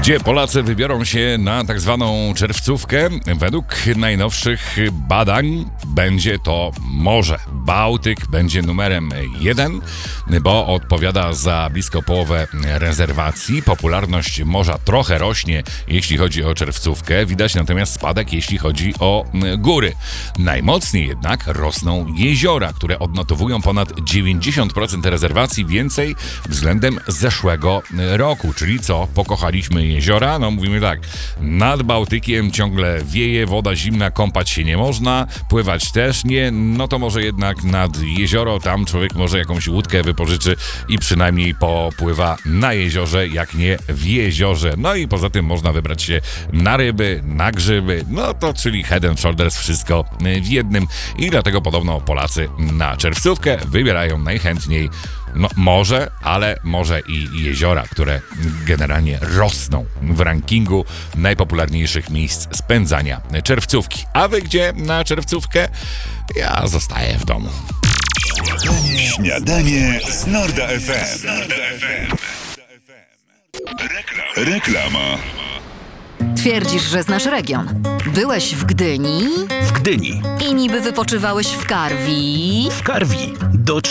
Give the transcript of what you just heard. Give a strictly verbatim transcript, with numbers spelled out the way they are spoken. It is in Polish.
Gdzie Polacy wybiorą się na tak zwaną czerwcówkę? Według najnowszych badań będzie to morze. Bałtyk będzie numerem jeden, bo odpowiada za blisko połowę rezerwacji. Popularność morza trochę rośnie, jeśli chodzi o czerwcówkę. Widać natomiast spadek, jeśli chodzi o góry. Najmocniej jednak rosną jeziora, które odnotowują ponad dziewięćdziesiąt procent rezerwacji więcej względem zeszłego roku. Czyli co? Pokochaliśmy jeziora? No mówimy tak, nad Bałtykiem ciągle wieje, woda zimna, kąpać się nie można, pływać też nie, no to może jednak nad jezioro, tam człowiek może jakąś łódkę wypożyczy i przynajmniej popływa na jeziorze, jak nie w jeziorze. No i poza tym można wybrać się na ryby, na grzyby, no to czyli head and shoulders, wszystko w jednym i dlatego podobno Polacy na czerwcówkę wybierają najchętniej no, morze, ale może i jeziora, które generalnie rosną w rankingu najpopularniejszych miejsc spędzania czerwcówki. A wy gdzie na czerwcówkę? Ja zostaję w domu. Śniadanie z Norda F M. Reklama. Twierdzisz, że znasz region. Byłeś w Gdyni? W Gdyni. I niby wypoczywałeś w Karwi? W Karwi. Do